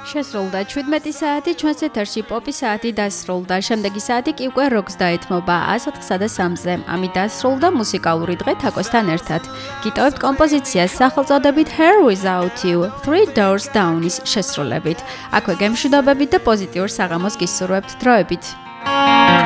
შესრულდა 17 საათი ჩვენს ეთერში პოპის საათი დასრულდა. შემდეგი საათი კი უკვე როკს დაეთმობა 104-სა და 3-ზე. ამით დასრულდა მუსიკალური დღე თაკოსთან ერთად. გიტოვებთ კომპოზიციას სახელწოდებით Here Without You, Three Doors Down-ის შესრულებით. აქვე გემშვიდობებით და პოზიტიურ საღამოს გისურვებთ. დროებით.